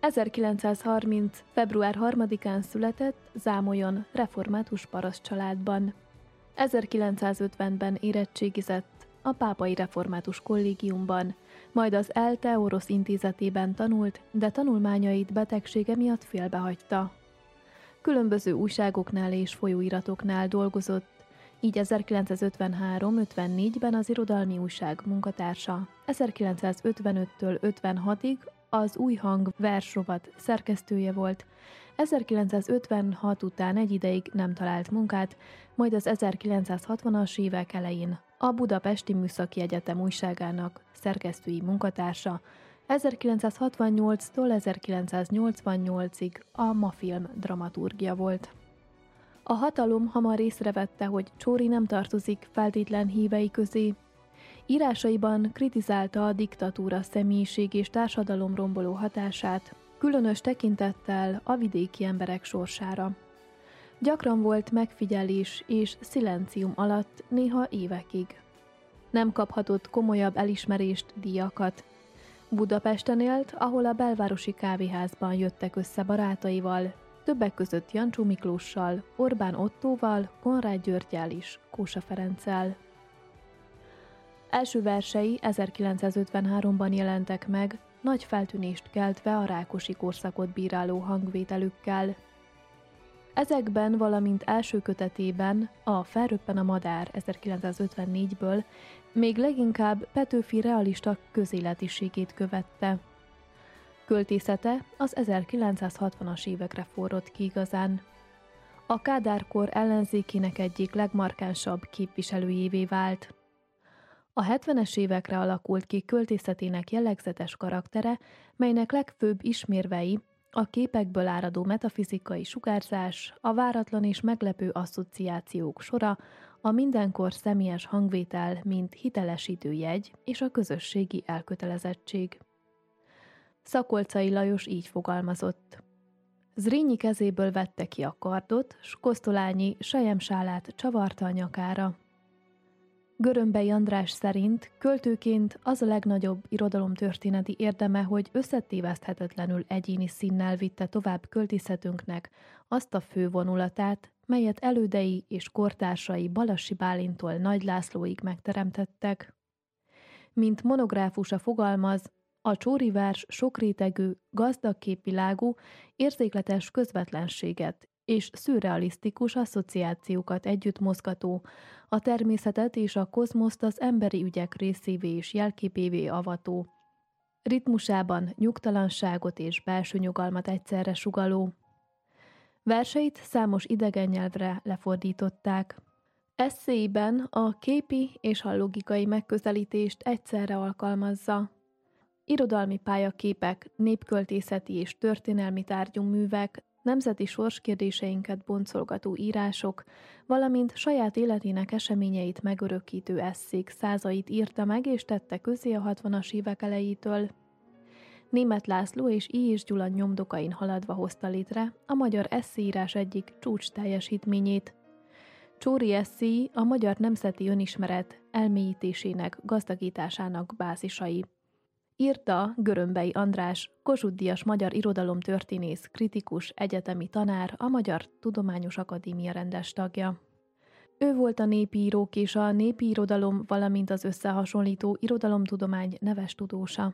1930. február 3-án született Zámolyon református paraszt családban. 1950-ben érettségizett a Pápai Református Kollégiumban, majd az ELTE orosz intézetében tanult, de tanulmányait betegsége miatt félbehagyta. Különböző újságoknál és folyóiratoknál dolgozott, így 1953-54-ben az Irodalmi Újság munkatársa, 1955-től 56-ig az Új Hang versrovat szerkesztője volt, 1956 után egy ideig nem talált munkát, majd az 1960-as évek elején a Budapesti Műszaki Egyetem újságának szerkesztői munkatársa, 1968-tól 1988-ig a Mafilm dramaturgja volt. A hatalom hamar észrevette, hogy Csóri nem tartozik feltétlen hívei közé. Írásaiban kritizálta a diktatúra személyiség és társadalomromboló hatását, különös tekintettel a vidéki emberek sorsára. Gyakran volt megfigyelés és szilencium alatt, néha évekig. Nem kaphatott komolyabb elismerést, díjakat. Budapesten élt, ahol a belvárosi kávéházban jöttek össze barátaival, többek között Jancsó Miklóssal, Orbán Ottóval, Konrád Györggyel is, Kósa Ferenccel. Első versei 1953-ban jelentek meg, nagy feltűnést keltve a Rákosi korszakot bíráló hangvételükkel. Ezekben, valamint első kötetében, a Felröppen a madár 1954-ből még leginkább Petőfi realista közéletiségét követte. Költészete az 1960-as évekre forrott ki igazán. A Kádár-kor ellenzékének egyik legmarkánsabb képviselőjévé vált. A 70-es évekre alakult ki költészetének jellegzetes karaktere, melynek legfőbb ismérvei a képekből áradó metafizikai sugárzás, a váratlan és meglepő asszociációk sora, a mindenkor személyes hangvétel, mint hitelesítő jegy és a közösségi elkötelezettség. Szakolczai Lajos így fogalmazott. Zrínyi kezéből vette ki a kardot, s Kosztolányi selyemsálát csavarta a nyakára. Görömbei András szerint költőként az a legnagyobb irodalomtörténeti érdeme, hogy összetéveszthetetlenül egyéni színnel vitte tovább költészetünknek azt a fő vonulatát, melyet elődei és kortársai Balassi Bálintól Nagy Lászlóig megteremtettek. Mint monográfusa fogalmaz, a Csóri vers sokrétegű, gazdag képvilágú, érzékletes közvetlenséget és szürrealisztikus asszociációkat együtt mozgató, a természetet és a kozmoszt az emberi ügyek részévé és jelképévé avató, ritmusában nyugtalanságot és belső nyugalmat egyszerre sugalló. Verseit számos idegen nyelvre lefordították. Esszéiben a képi és a logikai megközelítést egyszerre alkalmazza. Irodalmi pályaképek, népköltészeti és történelmi tárgyú művek, nemzeti sorskérdéseinket boncolgató írások, valamint saját életének eseményeit megörökítő esszék százait írta meg és tette közé a 60-as évek elejétől. Németh László és I. Gyula nyomdokain haladva hozta létre a magyar esszéírás egyik csúcs teljesítményét. Csóri esszéi a magyar nemzeti önismeret elmélyítésének, gazdagításának bázisai. Írta Görömbei András, Kossuth-díjas magyar irodalomtörténész, kritikus, egyetemi tanár, a Magyar Tudományos Akadémia rendes tagja. Ő volt a népi írók és a népi irodalom, valamint az összehasonlító irodalomtudomány neves tudósa.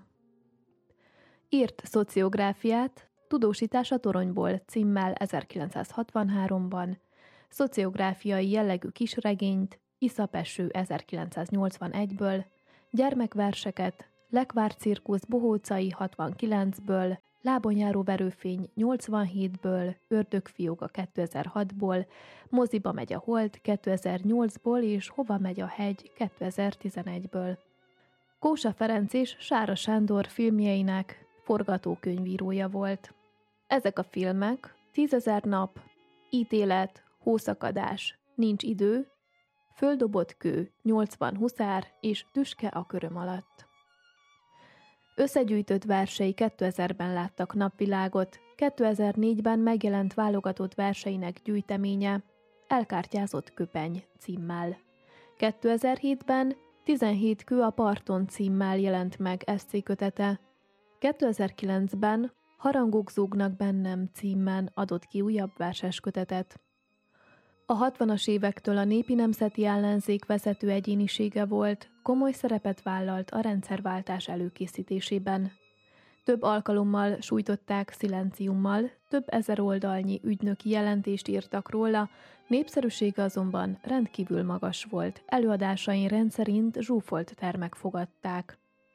Írt szociográfiát, Tudósítás a toronyból címmel 1963-ban, szociográfiai jellegű kisregényt, Iszapeső 1981-ből, gyermekverseket, Lekvár cirkusz Bohócai 69-ből, Lábonjáró verőfény 87-ből, Ördögfióka 2006-ból, Moziba megy a hold 2008-ból és Hova megy a hegy 2011-ből. Kósa Ferenc és Sára Sándor filmjeinek forgatókönyvírója volt. Ezek a filmek 10 000 nap, Ítélet, Hószakadás, Nincs idő, Földobott kő, 80 huszár és Tüske a köröm alatt. Összegyűjtött versei 2000-ben láttak napvilágot, 2004-ben megjelent válogatott verseinek gyűjteménye, Elkártyázott köpeny címmel. 2007-ben 17 kő a parton címmel jelent meg esszékötete. 2009-ben Harangok zúgnak bennem címmel adott ki újabb verseskötetet. A 60-as évektől a népi nemzeti ellenzék vezető egyénisége volt, komoly szerepet vállalt a rendszerváltás előkészítésében. Több alkalommal sújtották szilenciummal, több ezer oldalnyi ügynöki jelentést írtak róla, népszerűsége azonban rendkívül magas volt, előadásain rendszerint zsúfolt termek fogadták.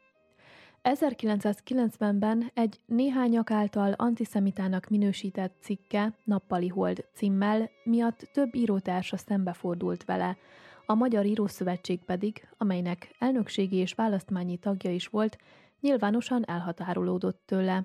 1990-ben egy néhányak által antiszemitának minősített cikke, Nappali Hold címmel miatt több írótársa szembefordult vele, a Magyar Írószövetség pedig, amelynek elnökségi és választmányi tagja is volt, nyilvánosan elhatárolódott tőle.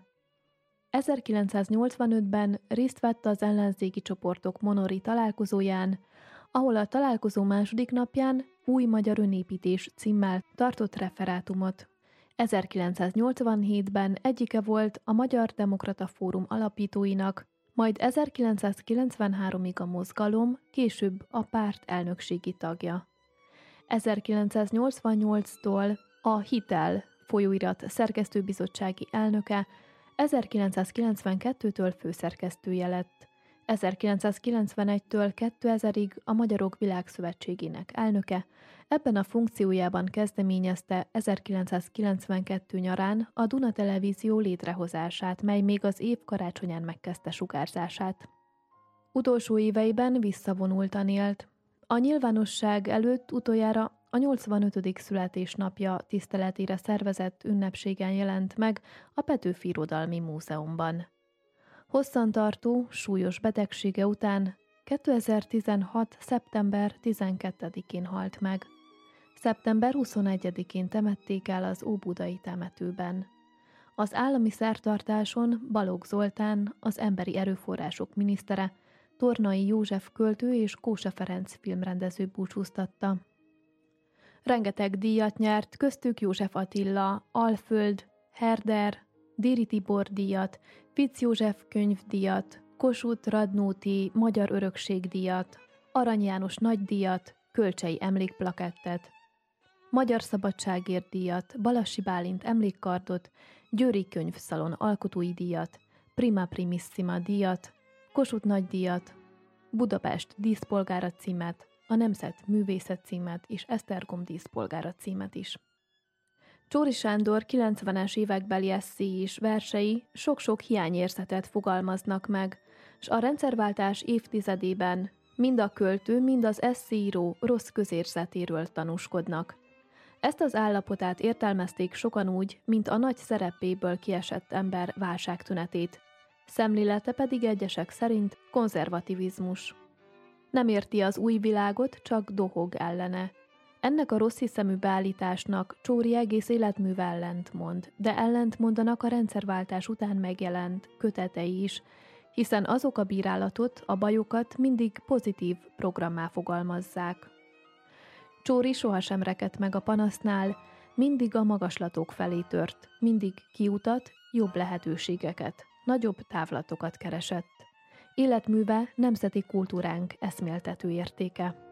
1985-ben részt vett az ellenzéki csoportok monori találkozóján, ahol a találkozó második napján Új magyar önépítés címmel tartott referátumot. 1987-ben egyike volt a Magyar Demokrata Fórum alapítóinak, majd 1993-ig a mozgalom, később a párt elnökségi tagja. 1988-tól a Hitel folyóirat szerkesztőbizottsági elnöke, 1992-től főszerkesztője lett. 1991-től 2000-ig a Magyarok Világszövetségének elnöke, ebben a funkciójában kezdeményezte 1992 nyarán a Duna Televízió létrehozását, mely még az év karácsonyán megkezdte sugárzását. Utolsó éveiben visszavonultan élt. A nyilvánosság előtt utoljára a 85. születésnapja tiszteletére szervezett ünnepségen jelent meg a Petőfi Irodalmi Múzeumban. Hosszantartó, súlyos betegsége után 2016. szeptember 12-én halt meg. Szeptember 21-én temették el az óbudai temetőben. Az állami szertartáson Balogh Zoltán, az emberi erőforrások minisztere, Tornai József költő és Kósa Ferenc filmrendező búcsúztatta. Rengeteg díjat nyert, köztük József Attila, Alföld, Herder, Déri Tibor díjat, Fitz József könyvdíjat, Kossuth Radnóti Magyar Örökségdíjat, Arany János nagydíjat, Kölcsey emlékplakettet, Magyar Szabadságért díjat, Balassi Bálint emlékkardot, Győri Könyvszalon alkotói díjat, Prima Primissima díjat, Kossuth nagydíjat, Budapest díszpolgára címet, a Nemzet művészet címet és Esztergom díszpolgára címet is. Csory Sándor 90-es évekbeli esszéi és versei sok-sok hiányérzetet fogalmaznak meg, s a rendszerváltás évtizedében mind a költő, mind az esszéíró rossz közérzetéről tanúskodnak. Ezt az állapotát értelmezték sokan úgy, mint a nagy szerepéből kiesett ember válságtünetét, szemlélete pedig egyesek szerint konzervativizmus. Nem érti az új világot, csak dohog ellene. Ennek a rosszhiszemű beállításnak Csory egész életműve ellentmond, de ellentmondanak a rendszerváltás után megjelent kötetei is, hiszen azok a bírálatot, a bajokat mindig pozitív programmá fogalmazzák. Csory sohasem rekedt meg a panasznál, mindig a magaslatok felé tört, mindig kiutat, jobb lehetőségeket, nagyobb távlatokat keresett. Életműve nemzeti kultúránk eszméltető értéke.